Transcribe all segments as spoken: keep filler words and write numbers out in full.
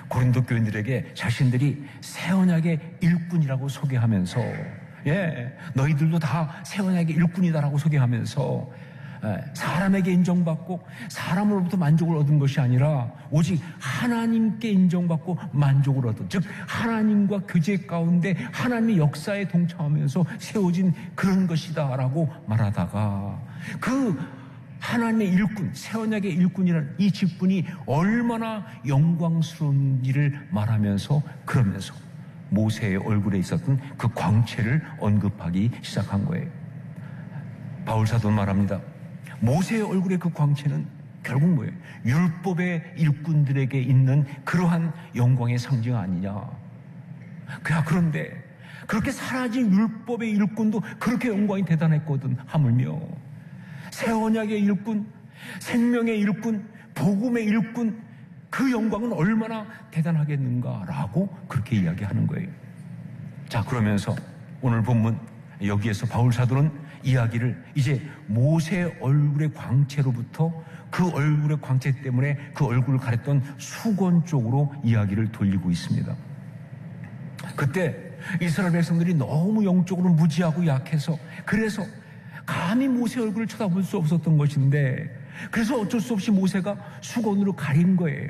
고린도 교인들에게 자신들이 새 언약의 일꾼이라고 소개하면서, 예, 너희들도 다 새 언약의 일꾼이다라고 소개하면서 사람에게 인정받고 사람으로부터 만족을 얻은 것이 아니라 오직 하나님께 인정받고 만족을 얻은, 즉 하나님과 교제 가운데 하나님의 역사에 동참하면서 세워진 그런 것이다라고 말하다가, 그 하나님의 일꾼, 새 언약의 일꾼이라는 이 직분이 얼마나 영광스러운 일을 말하면서, 그러면서 모세의 얼굴에 있었던 그 광채를 언급하기 시작한 거예요. 바울 사도는 말합니다. 모세의 얼굴의 그 광채는 결국 뭐예요? 율법의 일꾼들에게 있는 그러한 영광의 상징 아니냐. 그야, 그런데 그렇게 사라진 율법의 일꾼도 그렇게 영광이 대단했거든. 하물며 새 언약의 일꾼, 생명의 일꾼, 복음의 일꾼, 그 영광은 얼마나 대단하겠는가라고 그렇게 이야기하는 거예요. 자, 그러면서 오늘 본문 여기에서 바울 사도는 이야기를 이제 모세의 얼굴의 광채로부터 그 얼굴의 광채 때문에 그 얼굴을 가렸던 수건 쪽으로 이야기를 돌리고 있습니다. 그때 이스라엘 백성들이 너무 영적으로 무지하고 약해서, 그래서 감히 모세 얼굴을 쳐다볼 수 없었던 것인데, 그래서 어쩔 수 없이 모세가 수건으로 가린 거예요.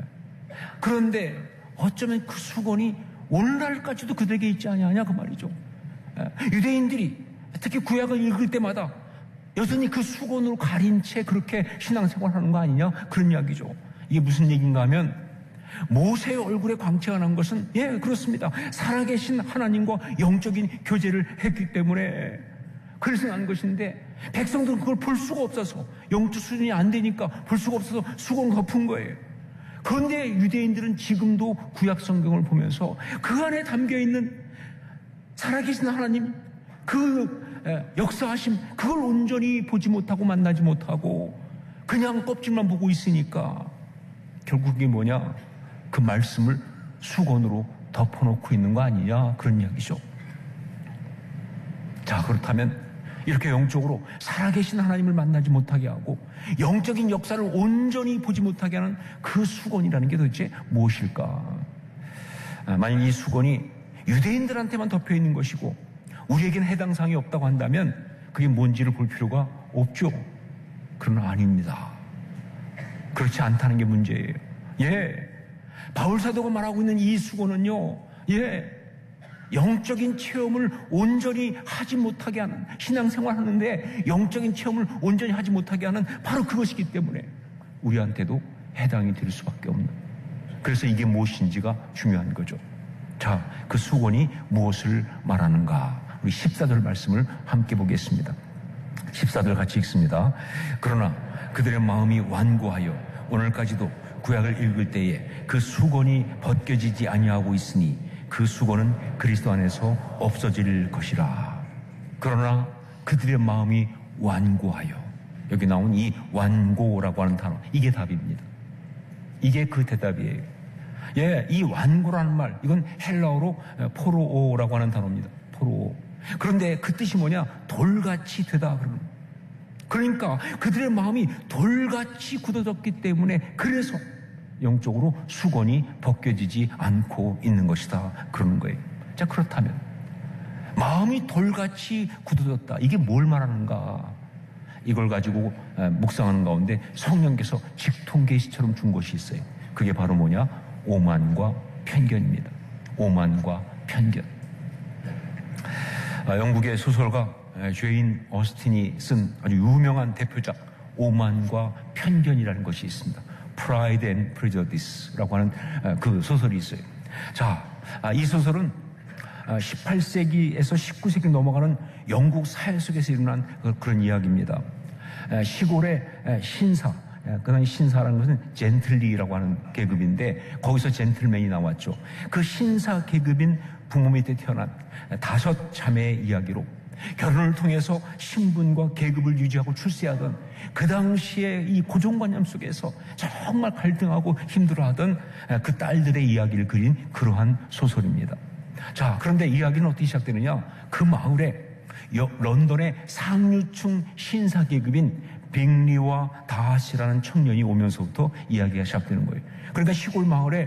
그런데 어쩌면 그 수건이 오늘날까지도 그들에게 있지 아니하냐 그 말이죠. 유대인들이 특히 구약을 읽을 때마다 여전히 그 수건으로 가린 채 그렇게 신앙생활하는 거 아니냐, 그런 이야기죠. 이게 무슨 얘기인가 하면, 모세의 얼굴에 광채가 난 것은, 예, 그렇습니다, 살아계신 하나님과 영적인 교제를 했기 때문에 그래서 난 것인데, 백성들은 그걸 볼 수가 없어서, 영적 수준이 안 되니까 볼 수가 없어서 수건을 덮은 거예요. 그런데 유대인들은 지금도 구약 성경을 보면서 그 안에 담겨있는 살아계신 하나님, 그 역사하심, 그걸 온전히 보지 못하고 만나지 못하고 그냥 껍질만 보고 있으니까 결국 이게 뭐냐, 그 말씀을 수건으로 덮어놓고 있는 거 아니냐, 그런 이야기죠. 자, 그렇다면 이렇게 영적으로 살아계신 하나님을 만나지 못하게 하고 영적인 역사를 온전히 보지 못하게 하는 그 수건이라는 게 도대체 무엇일까? 만약 이 수건이 유대인들한테만 덮여 있는 것이고 우리에게는 해당 사항이 없다고 한다면 그게 뭔지를 볼 필요가 없죠. 그러나 아닙니다. 그렇지 않다는 게 문제예요. 예, 바울 사도가 말하고 있는 이 수건은요, 예, 영적인 체험을 온전히 하지 못하게 하는, 신앙생활하는데 영적인 체험을 온전히 하지 못하게 하는 바로 그것이기 때문에 우리한테도 해당이 될 수밖에 없는, 그래서 이게 무엇인지가 중요한 거죠. 자, 그 수건이 무엇을 말하는가? 우리 십사 절 말씀을 함께 보겠습니다. 십사 절 같이 읽습니다. 그러나 그들의 마음이 완고하여 오늘까지도 구약을 읽을 때에 그 수건이 벗겨지지 아니하고 있으니 그 수건은 그리스도 안에서 없어질 것이라. 그러나 그들의 마음이 완고하여, 여기 나온 이 완고라고 하는 단어, 이게 답입니다. 이게 그 대답이에요. 예, 이 완고라는 말, 이건 헬라어로 포로오라고 하는 단어입니다. 포로오. 그런데 그 뜻이 뭐냐? 돌같이 되다 그러는. 그러니까 그들의 마음이 돌같이 굳어졌기 때문에 그래서 영적으로 수건이 벗겨지지 않고 있는 것이다 그러는 거예요. 자, 그렇다면 마음이 돌같이 굳어졌다, 이게 뭘 말하는가? 이걸 가지고 묵상하는 가운데 성령께서 직통계시처럼 준 것이 있어요. 그게 바로 뭐냐? 오만과 편견입니다. 오만과 편견. 아, 영국의 소설가 죄인 어스틴이 쓴 아주 유명한 대표작 오만과 편견이라는 것이 있습니다. Pride and Prejudice라고 하는 그 소설이 있어요. 자, 이 소설은 십팔 세기에서 십구 세기 넘어가는 영국 사회 속에서 일어난 그런 이야기입니다. 시골의 신사, 그 당시 신사라는 것은 젠틀리라고 하는 계급인데 거기서 젠틀맨이 나왔죠. 그 신사 계급인 부모 밑에 태어난 다섯 자매의 이야기로 결혼을 통해서 신분과 계급을 유지하고 출세하던 그 당시의 이 고정관념 속에서 정말 갈등하고 힘들어하던 그 딸들의 이야기를 그린 그러한 소설입니다. 자, 그런데 이야기는 어떻게 시작되느냐? 그 마을에 런던의 상류층 신사 계급인 빅리와 다하시라는 청년이 오면서부터 이야기가 시작되는 거예요. 그러니까 시골 마을에